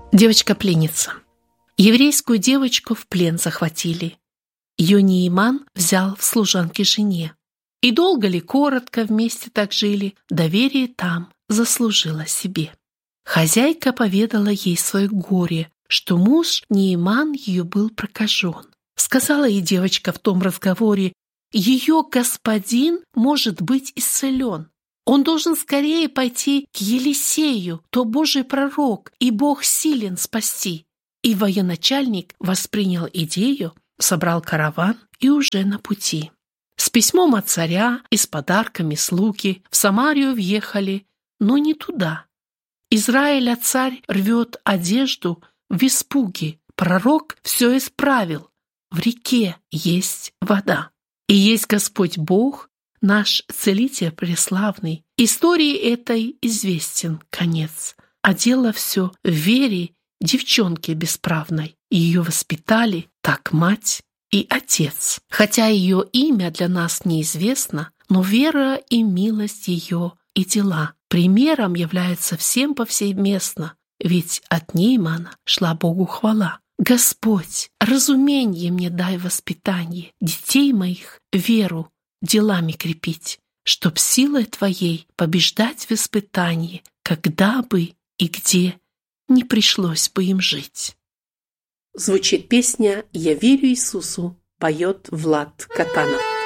Девочка-пленница. Еврейскую девочку в плен захватили. Ее Неиман взял в служанки жене. И долго ли, коротко вместе так жили, доверие там заслужила себе. Хозяйка поведала ей свое горе, что муж Неиман ее был прокажен. Сказала ей девочка в том разговоре: ее господин может быть исцелен. Он должен скорее пойти к Елисею, то Божий пророк, и Бог силен спасти. И военачальник воспринял идею, собрал караван и уже на пути. С письмом от царя и с подарками слуги в Самарию въехали, но не туда. Израиля царь рвет одежду в испуге. Пророк все исправил. В реке есть вода. И есть Господь Бог, наш целитель преславный. Истории этой известен конец. А дело все в вере девчонки бесправной. Ее воспитали так мать и отец. Хотя ее имя для нас неизвестно, но вера и милость ее и дела примером являются всем повсеместно, ведь от Неимана шла Богу хвала. Господь, разумение мне дай воспитание, детей моих веру делами крепить, чтоб силой Твоей побеждать в испытании, когда бы и где не пришлось бы им жить. Звучит песня «Я верю Иисусу», поет Влад Катанов.